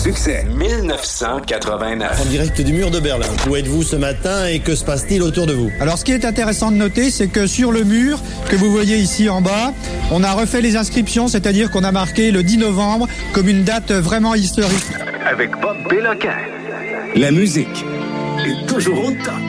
succès. 1989. En direct du mur de Berlin. Où êtes-vous ce matin et que se passe-t-il autour de vous? Alors, ce qui est intéressant de noter, c'est que sur le mur que vous voyez ici en bas, on a refait les inscriptions, c'est-à-dire qu'on a marqué le 10 novembre comme une date vraiment historique. Avec Bob Péloquin. La musique est toujours au top.